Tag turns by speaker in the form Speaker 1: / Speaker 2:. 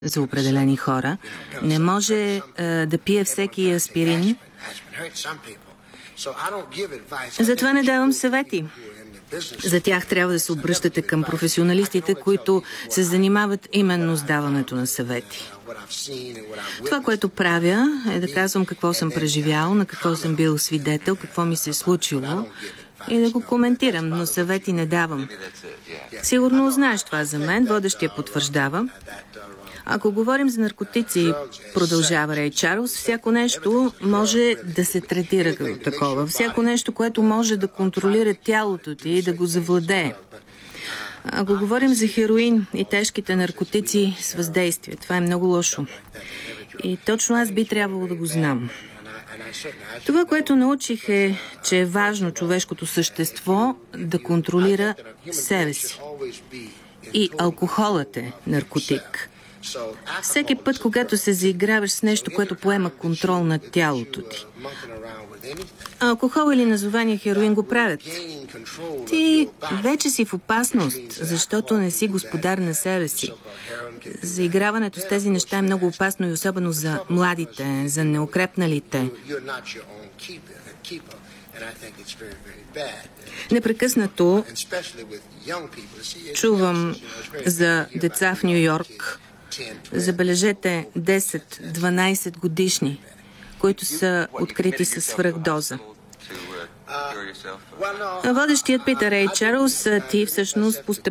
Speaker 1: за определени хора. Не може да пие всеки аспирин. Затова не давам съвети. За тях трябва да се обръщате към професионалистите, които се занимават именно с даването на съвети. Това, което правя, е да казвам какво съм преживял, на какво съм бил свидетел, какво ми се е случило и да го коментирам, но съвети не давам. Сигурно знаеш това за мен, водещия потвърждава. Ако говорим за наркотици, продължава Рей Чарлз, всяко нещо може да се третира като такова. Всяко нещо, което може да контролира тялото ти и да го завладее. Ако говорим за хероин и тежките наркотици с въздействие, това е много лошо. И точно аз би трябвало да го знам. Това, което научих е, че е важно човешкото същество да контролира себе си. И алкохолът е наркотик. Всеки път, когато се заиграваш с нещо, което поема контрол над тялото ти. Алкохол или назования хероин го правят. Ти вече си в опасност, защото не си господар на себе си. Заиграването с тези неща е много опасно и особено за младите, за неукрепналите. Непрекъснато чувам за деца в Ню-Йорк. Забележете 10-12 годишни, които са открити със свръхдоза. Водещият пита: Рей Чарлз, ти всъщност